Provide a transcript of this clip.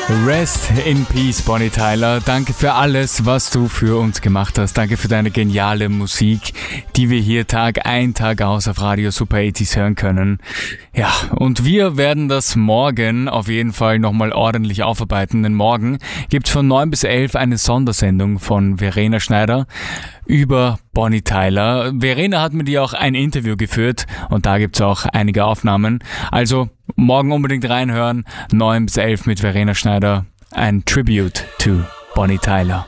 Rest in Peace, Bonnie Tyler. Danke für alles, was du für uns gemacht hast. Danke für deine geniale Musik, die wir hier Tag ein, Tag aus auf Radio Super 80s hören können. Ja, und wir werden das morgen auf jeden Fall nochmal ordentlich aufarbeiten, denn morgen gibt's von 9 bis 11 eine Sondersendung von Verena Schneider über Bonnie Tyler. Verena hat mit ihr auch ein Interview geführt und da gibt's auch einige Aufnahmen. Also morgen unbedingt reinhören, 9 bis 11 mit Verena Schneider, ein Tribute to Bonnie Tyler.